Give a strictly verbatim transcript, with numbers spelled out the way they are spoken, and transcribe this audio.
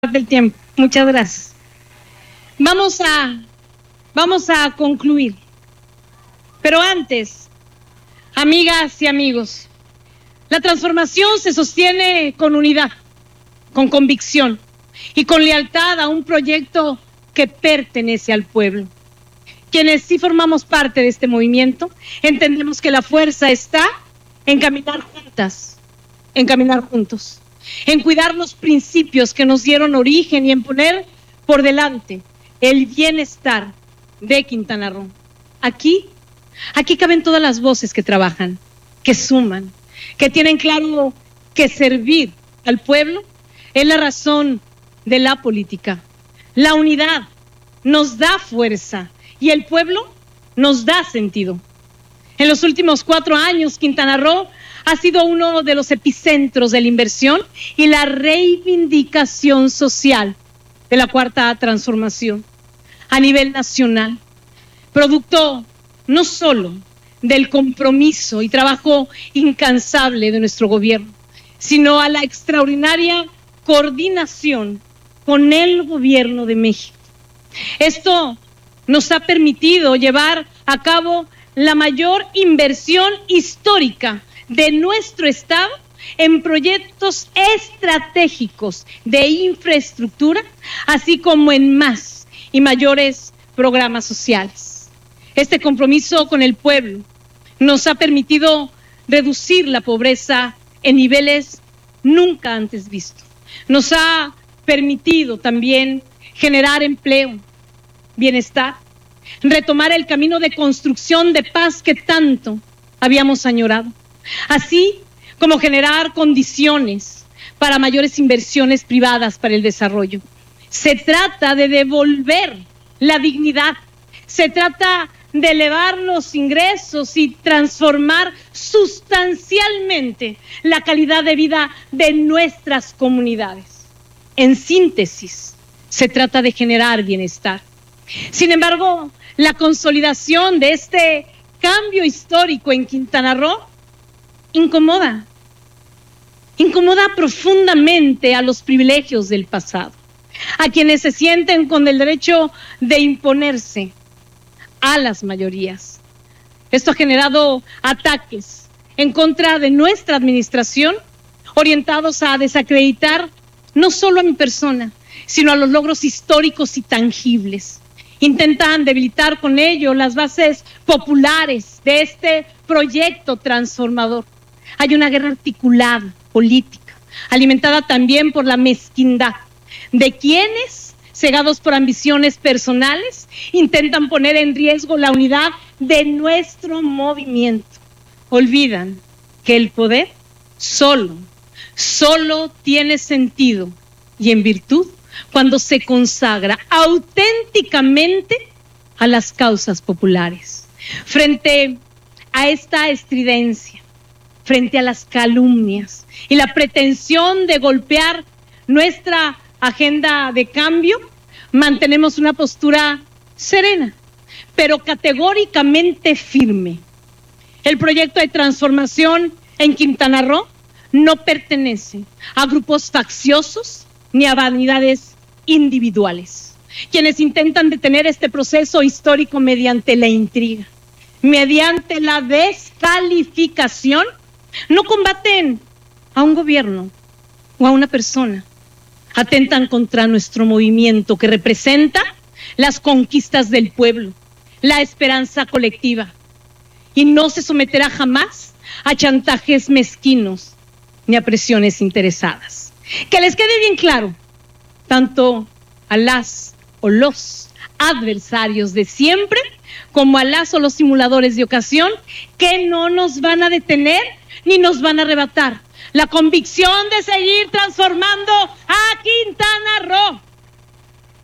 del tiempo. Muchas gracias. Vamos a, vamos a concluir. Pero antes, amigas y amigos, la transformación se sostiene con unidad, con convicción y con lealtad a un proyecto que pertenece al pueblo. Quienes sí formamos parte de este movimiento, entendemos que la fuerza está en caminar juntas, en caminar juntos, en cuidar los principios que nos dieron origen y en poner por delante el bienestar de Quintana Roo. Aquí, aquí caben todas las voces que trabajan, que suman, que tienen claro que servir al pueblo es la razón de la política. La unidad nos da fuerza y el pueblo nos da sentido. En los últimos cuatro años, Quintana Roo ha sido uno de los epicentros de la inversión y la reivindicación social de la Cuarta Transformación a nivel nacional, producto no solo del compromiso y trabajo incansable de nuestro gobierno, sino a la extraordinaria coordinación con el gobierno de México. Esto nos ha permitido llevar a cabo la mayor inversión histórica de nuestro estado en proyectos estratégicos de infraestructura, así como en más y mayores programas sociales. Este compromiso con el pueblo nos ha permitido reducir la pobreza en niveles nunca antes vistos. Nos ha permitido también generar empleo, bienestar, retomar el camino de construcción de paz que tanto habíamos añorado, así como generar condiciones para mayores inversiones privadas para el desarrollo. Se trata de devolver la dignidad, se trata de elevar los ingresos y transformar sustancialmente la calidad de vida de nuestras comunidades. En síntesis, se trata de generar bienestar. Sin embargo, la consolidación de este cambio histórico en Quintana Roo incomoda, incomoda profundamente a los privilegios del pasado, a quienes se sienten con el derecho de imponerse a las mayorías. Esto ha generado ataques en contra de nuestra administración, orientados a desacreditar no solo a mi persona, sino a los logros históricos y tangibles. Intentan debilitar con ello las bases populares de este proyecto transformador. Hay una guerra articulada, política, alimentada también por la mezquindad de quienes, cegados por ambiciones personales, intentan poner en riesgo la unidad de nuestro movimiento. Olvidan que el poder solo, solo tiene sentido y en virtud cuando se consagra auténticamente a las causas populares. Frente a esta estridencia, frente a las calumnias y la pretensión de golpear nuestra agenda de cambio, mantenemos una postura serena, pero categóricamente firme. El proyecto de transformación en Quintana Roo no pertenece a grupos facciosos ni a vanidades individuales, quienes intentan detener este proceso histórico mediante la intriga, mediante la descalificación. No combaten a un gobierno o a una persona, atentan contra nuestro movimiento que representa las conquistas del pueblo, la esperanza colectiva, y no se someterá jamás a chantajes mezquinos ni a presiones interesadas. Que les quede bien claro, tanto a las o los adversarios de siempre, como a las o los simuladores de ocasión, que no nos van a detener ni nos van a arrebatar la convicción de seguir transformando a Quintana Roo.